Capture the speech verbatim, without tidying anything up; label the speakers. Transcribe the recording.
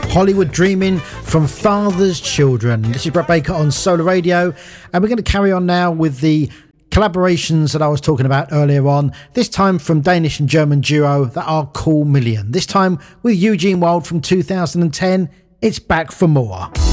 Speaker 1: Hollywood Dreaming from Father's Children. This is Brett Baker on Solar Radio, and we're going to carry on now with the collaborations that I was talking about earlier on, this time from Danish and German duo that are Cool Million. This time with Eugene Wilde from two thousand ten, It's Back for More.